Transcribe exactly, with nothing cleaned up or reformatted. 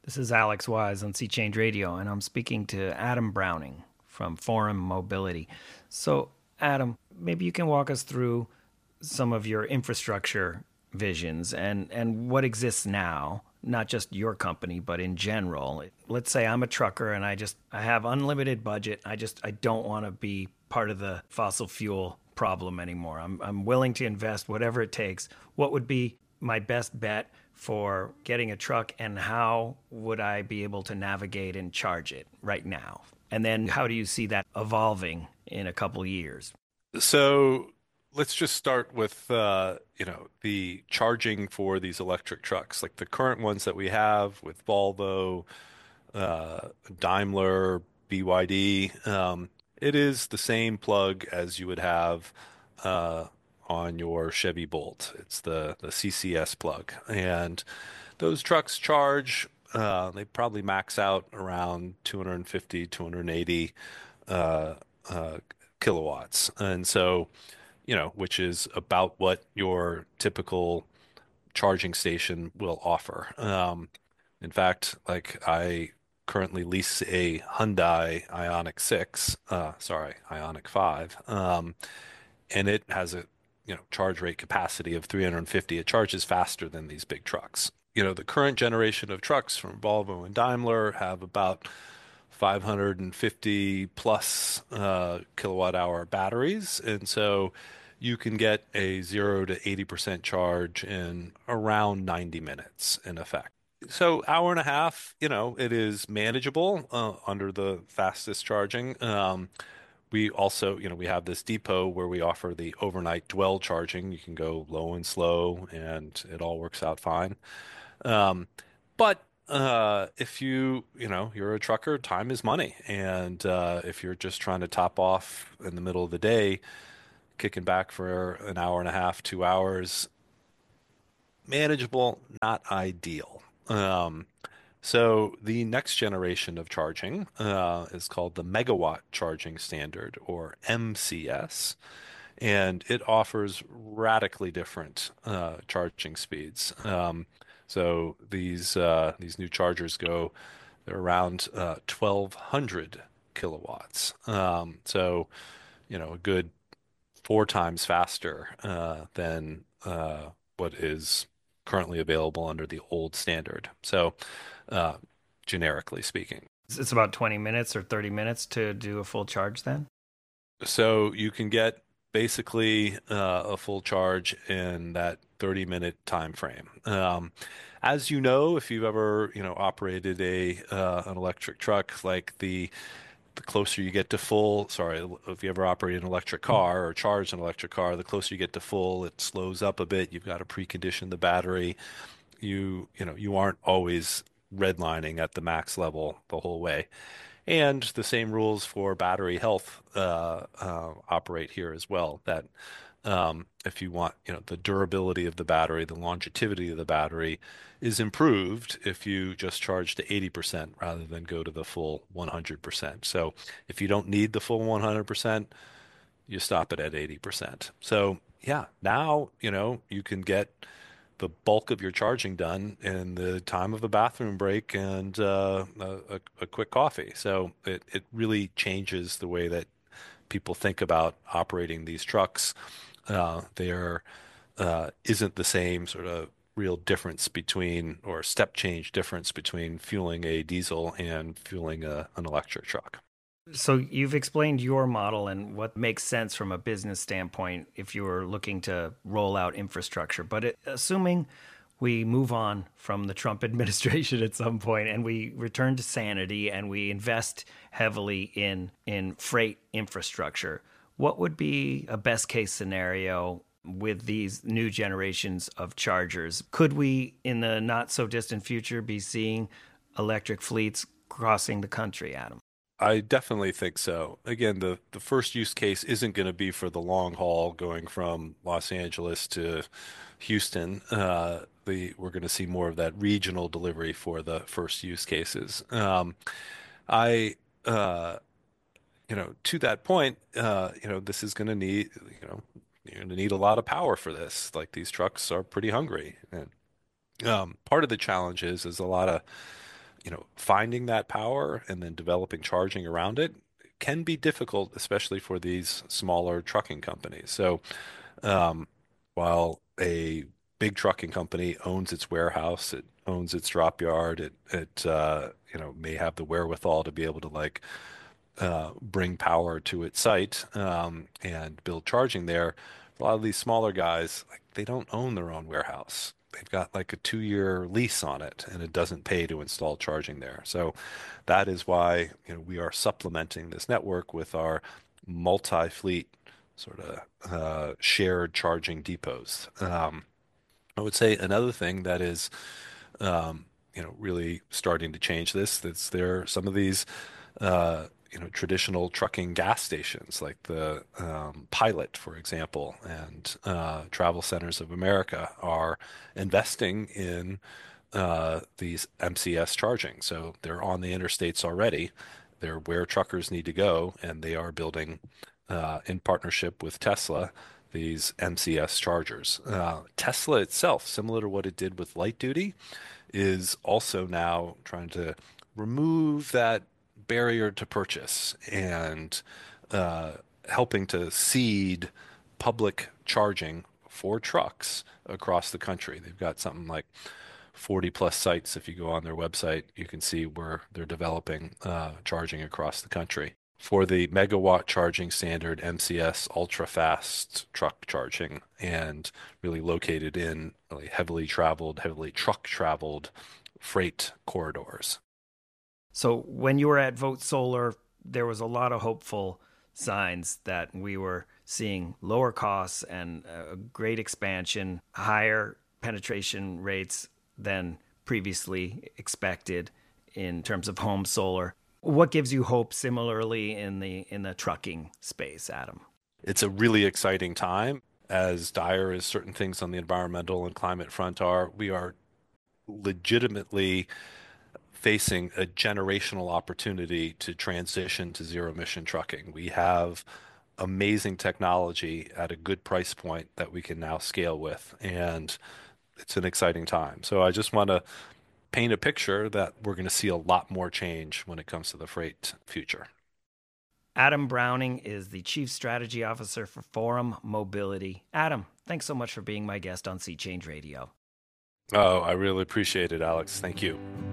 This is Alex Wise on Sea Change Radio, and I'm speaking to Adam Browning from Forum Mobility. So, Adam, maybe you can walk us through some of your infrastructure visions and, and what exists now, not just your company, but in general. Let's say I'm a trucker and I just I have unlimited budget. I just I don't want to be part of the fossil fuel problem anymore. I'm I'm willing to invest whatever it takes. What would be my best bet for getting a truck, and how would I be able to navigate and charge it right now? And then how do you see that evolving in a couple years? So let's just start with uh, you know, the charging for these electric trucks, like the current ones that we have with Volvo, uh, Daimler, B Y D. Um, it is the same plug as you would have uh, on your Chevy Bolt. It's the the C C S plug, and those trucks charge. Uh, they probably max out around two hundred fifty, two hundred eighty uh, uh, kilowatts, and so you know, which is about what your typical charging station will offer. Um, in fact, like I currently lease a Hyundai Ioniq six, uh, sorry, Ioniq five, um, and it has a, you know, charge rate capacity of three hundred fifty. It charges faster than these big trucks. You know, the current generation of trucks from Volvo and Daimler have about five hundred fifty plus uh, kilowatt hour batteries. And so you can get a zero to eighty percent charge in around ninety minutes in effect. So hour and a half, you know, it is manageable uh, under the fastest charging. Um, we also, you know, we have this depot where we offer the overnight dwell charging. You can go low and slow, and it all works out fine. Um, but uh, if you, you know, you're a trucker, time is money. And uh, if you're just trying to top off in the middle of the day, kicking back for an hour and a half, two hours, manageable, not ideal. Um, so the next generation of charging uh, is called the Megawatt Charging Standard, or M C S, and it offers radically different uh, charging speeds. Um, so these uh, these new chargers go they're around uh, twelve hundred kilowatts. Um, so you know, a good four times faster uh, than uh, what is currently available under the old standard. So uh, generically speaking. It's about twenty minutes or thirty minutes to do a full charge then? So you can get basically uh, a full charge in that thirty minute time frame. Um, as you know, if you've ever, you know, operated a uh, an electric truck, like the the closer you get to full, sorry, if you ever operate an electric car or charge an electric car, the closer you get to full, it slows up a bit. You've got to precondition the battery. You, you know, you aren't always redlining at the max level the whole way. And the same rules for battery health uh, uh, operate here as well. That um, if you want, you know, the durability of the battery, the longevity of the battery is improved if you just charge to eighty percent rather than go to the full one hundred percent. So if you don't need the full one hundred percent, you stop it at eighty percent. So yeah, now, you know, you can get the bulk of your charging done in the time of a bathroom break and uh, a, a quick coffee. So it, it really changes the way that people think about operating these trucks. Uh, there uh, isn't the same sort of real difference between, or step change difference between fueling a diesel and fueling a, an electric truck. So you've explained your model and what makes sense from a business standpoint if you were looking to roll out infrastructure. But it, assuming we move on from the Trump administration at some point and we return to sanity and we invest heavily in in freight infrastructure, what would be a best case scenario with these new generations of chargers? Could we, in the not so distant future, be seeing electric fleets crossing the country, Adam? I definitely think so. Again, the, the first use case isn't going to be for the long haul going from Los Angeles to Houston. Uh, the we're going to see more of that regional delivery for the first use cases. Um, I, uh, you know, to that point, uh, you know, this is going to need, you know, you're going to need a lot of power for this. Like these trucks are pretty hungry, and um, part of the challenge is is a lot of you know, finding that power and then developing charging around it can be difficult, especially for these smaller trucking companies. So, um, while a big trucking company owns its warehouse, it owns its drop yard, it it uh, you know, may have the wherewithal to be able to like uh, bring power to its site um, and build charging there. A lot of these smaller guys, like they don't own their own warehouse. They've got like a two-year lease on it, and it doesn't pay to install charging there. So that is why, you know, we are supplementing this network with our multi-fleet sort of uh, shared charging depots. Um, I would say another thing that is, um, you know, really starting to change this, that's there some of these uh, you know, traditional trucking gas stations like the um, Pilot, for example, and uh, Travel Centers of America are investing in uh, these M C S charging. So they're on the interstates already. They're where truckers need to go, and they are building uh, in partnership with Tesla these M C S chargers. Uh, Tesla itself, similar to what it did with light duty, is also now trying to remove that barrier to purchase and uh, helping to seed public charging for trucks across the country. They've got something like forty plus sites. If you go on their website, you can see where they're developing uh, charging across the country. For the megawatt charging standard M C S ultra fast truck charging, and really located in really heavily traveled, heavily truck traveled freight corridors. So when you were at Vote Solar, there was a lot of hopeful signs that we were seeing lower costs and a great expansion, higher penetration rates than previously expected in terms of home solar. What gives you hope similarly in the in the trucking space, Adam? It's a really exciting time. As dire as certain things on the environmental and climate front are, we are legitimately facing a generational opportunity to transition to zero emission trucking. We have amazing technology at a good price point that we can now scale with, and it's an exciting time. So I just want to paint a picture that we're going to see a lot more change when it comes to the freight future. Adam Browning is the Chief Strategy Officer for Forum Mobility. Adam, thanks so much for being my guest on Sea Change Radio. Oh, I really appreciate it, Alex. Thank you.